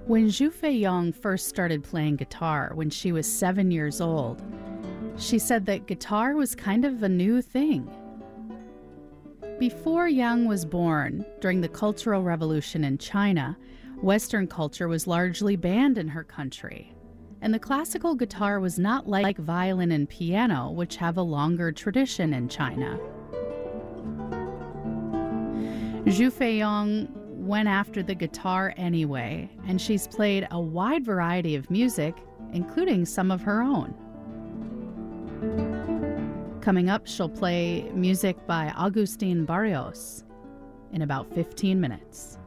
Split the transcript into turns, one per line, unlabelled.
When Zhu Feiyong first started playing guitar when she was 7 years old, she said that guitar was kind of a new thing. Before Yang was born, during the Cultural Revolution in China, Western culture was largely banned in her country. And the classical guitar was not like violin and piano, which have a longer tradition in China. Zhu Feiyong went after the guitar anyway, and she's played a wide variety of music, including some of her own. Coming up, she'll play music by Agustin Barrios in about 15 minutes.